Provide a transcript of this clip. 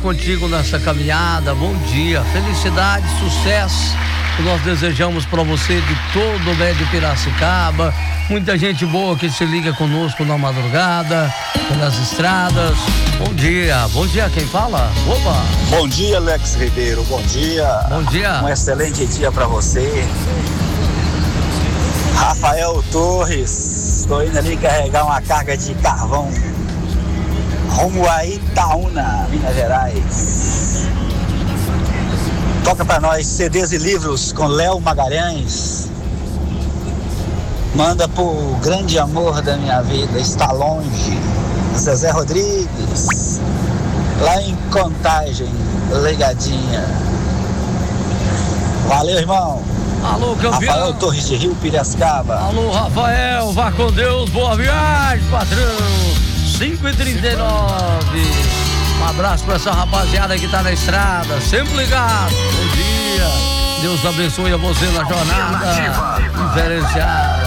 contigo nessa caminhada. Bom dia, felicidade, sucesso. Que nós desejamos para você de todo o médio Piracicaba. Muita gente boa que se liga conosco na madrugada, pelas estradas. Bom dia, quem fala? Opa! Bom dia, Alex Ribeiro, bom dia. Bom dia. Um excelente dia para você. Rafael Torres, estou indo ali carregar uma carga de carvão rumo a Itaúna, Minas Gerais. Toca para nós CDs e livros com Léo Magalhães. Manda pro grande amor da minha vida, está longe, Zezé Rodrigues, lá em Contagem, Legadinha. Valeu, irmão. Alô, campeão. Rafael Torres de Rio Piracicaba. Alô, Rafael, vá com Deus, boa viagem, patrão. 5h39. Um abraço pra essa rapaziada que tá na estrada, sempre ligado. Bom dia. Deus abençoe a você na jornada diferenciada.